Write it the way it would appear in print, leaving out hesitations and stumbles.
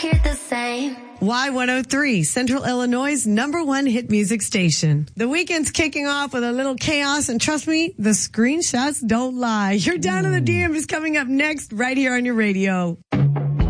hear the same. Y103, Central Illinois' #1 hit music station. The weekend's kicking off with a little chaos, and trust me, the screenshots don't lie. Your Down in the DM is coming up next, right here on your radio.